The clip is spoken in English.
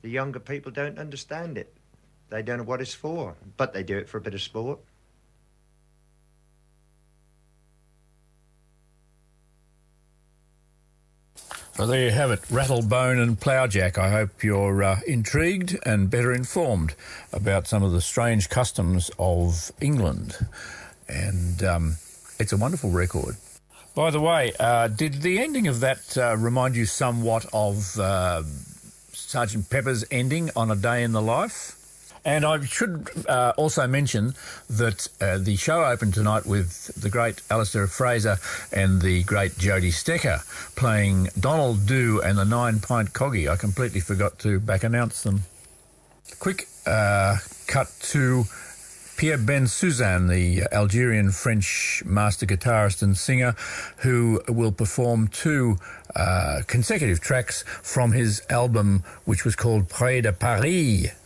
The younger people don't understand it. They don't know what it's for, but they do it for a bit of sport. So there you have it, Rattlebone and Ploughjack. I hope you're intrigued and better informed about some of the strange customs of England. And it's a wonderful record. By the way, did the ending of that remind you somewhat of Sergeant Pepper's ending on A Day in the Life? And I should also mention that the show opened tonight with the great Alistair Fraser and the great Jodie Stecker playing Donald Doo and the 9-Pint Coggy. I completely forgot to back announce them. Quick cut to Pierre Bensoussan, the Algerian-French master guitarist and singer, who will perform 2 consecutive tracks from his album, which was called Près de Paris.